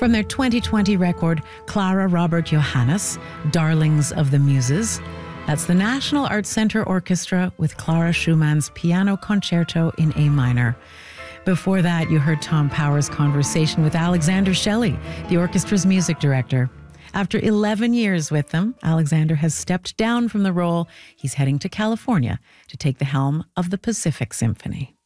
from their 2020 record, Clara Robert Johannes, Darlings of the Muses. That's the National Arts Centre Orchestra with Clara Schumann's Piano Concerto in A minor. Before that, you heard Tom Power's conversation with Alexander Shelley, the orchestra's music director. After 11 years with them, Alexander has stepped down from the role. He's heading to California to take the helm of the Pacific Symphony.